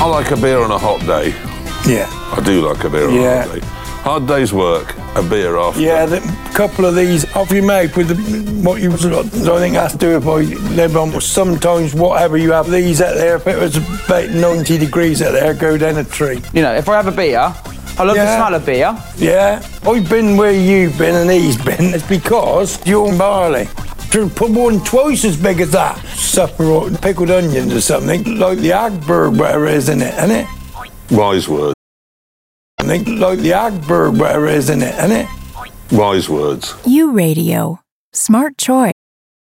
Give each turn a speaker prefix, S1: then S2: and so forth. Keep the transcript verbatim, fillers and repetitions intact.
S1: I like a beer on a hot day.
S2: Yeah.
S1: I do like a beer on
S2: Yeah.
S1: a hot day. Hard day's work, a beer after.
S2: Yeah, a couple of these off you make with the, what you, I think that's to do if I live on. Sometimes whatever you have, these out there, if it was about ninety degrees out there, go down a tree.
S3: You know, if I have a beer, I love
S2: Yeah.
S3: the smell of beer.
S2: Yeah, I've been where you've been and he's been. It's because you're in barley. To put one twice as big as that. Supper or pickled onions or something, like the Agberg, whatever it is, isn't it? Isn't it?
S1: Wise words.
S2: I think like the Agberg, whatever it is, isn't it? Isn't it?
S1: Wise words.
S4: U Radio. Smart choice.